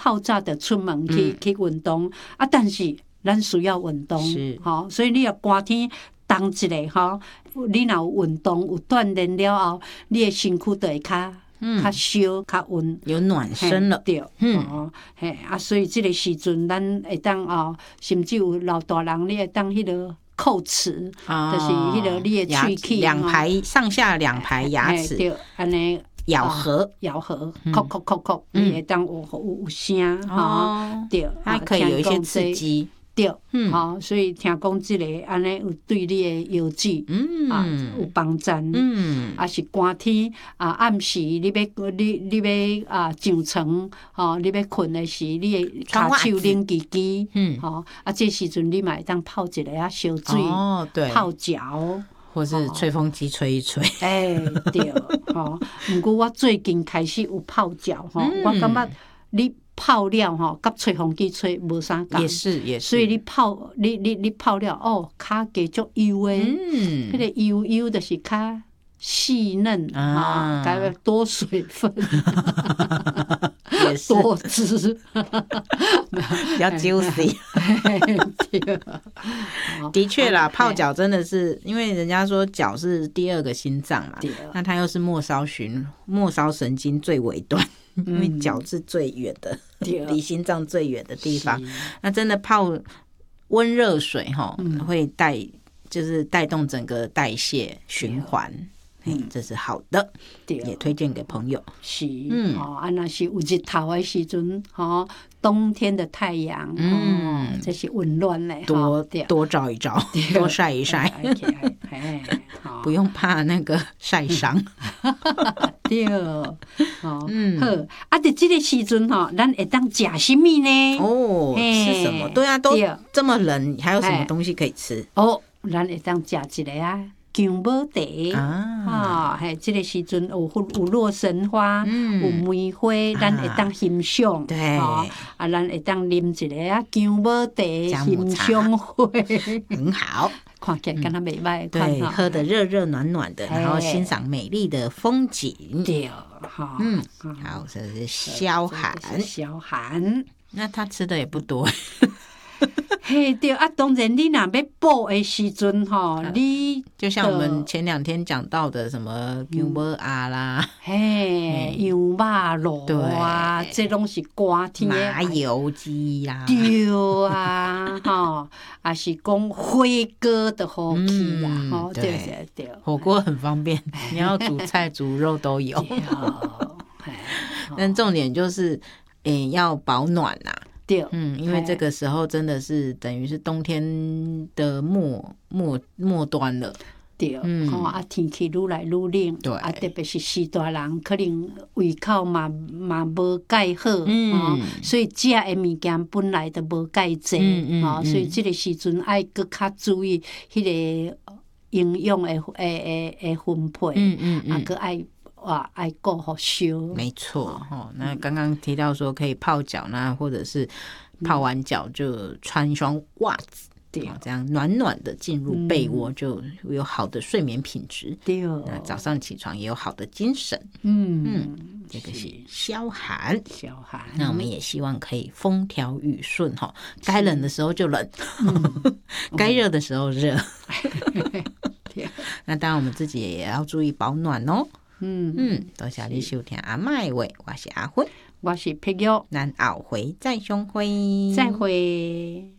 透早就出门去运动啊，但是咱需要运动，所以你若寒天冻一下你若有运动有锻炼了后，你的身躯就会较烧较温， 有暖身了。 对，所以这个时阵咱会当甚至有老大人你会当迄个叩齿，就是迄个你的喙齿上下两排牙齿， 对，安尼咬合， 叩叩叩叩，你会当有声，对， 它可以有一些刺激。 对，所以听讲这个安尼有对你的腰椎有帮助。是寒天暗时你要上床你要困的时，你的骹手冷叽叽，这时阵你嘛会当泡一个烧水，泡脚。 或是吹风机吹一吹。 对，不过我最近开始有泡脚，我感觉你泡了甲吹风机吹无啥共， 也是， 所以你泡了骹加足油的，迄个油就是较细嫩该多水分，多汁， 比较 juicy。的确啦，泡脚真的是，因为人家说脚是第二个心脏嘛，那它又是末梢神经最尾端。因为脚是最远的，离心脏最远的地方。那真的泡温热水会带动整个代谢循环，这是好的，也推荐给朋友。 是，那是有日头的时阵，冬天的太阳，这是温暖嘞， 多照一照，多晒一晒，不用怕那个晒伤。 对，好，在这个时阵咱会当吃什么呢？ 吃什么？对啊，都这么冷，还有什么东西可以吃？ 咱会当吃一个姜母茶这个时阵有洛神花，有梅花，咱会当欣赏。 对， 咱会当啉一个姜母茶，欣赏花， 很好。 看起来跟它美味， 对，喝得热热暖暖的，然后欣赏美丽的风景。 对， 好，这是萧寒。那他吃的也不多。 对当然你若要补的时阵你就像我们前2天讲到的什么姜母鸭啦， 羊肉啊，这拢是寒天的麻油鸡啦， 对也是讲火锅的好去啦，对， 火锅很方便，你要煮菜煮肉都有。但重点就是要保暖啦。 对， 因为这个时候真的是等于是冬天的末端了。 对，天气愈来愈冷，对，特别是时大人可能胃口嘛无介好，所以食的物件本来就无介济，所以这个时阵爱搁较注意迄个营养的分配，搁爱顾好烧。 没错，那刚刚提到说可以泡脚呢，或者是泡完脚就穿一双袜子，这样暖暖的进入被窝，就有好的睡眠品质。对，那早上起床也有好的精神。这个是消寒。那我们也希望可以风调雨顺哈，该冷的时候就冷，该热的时候热。那当然我们自己也要注意保暖哦。多谢你收听阿嬷的话，我是阿辉， 我是碧玉， 咱后回再相会， 再会。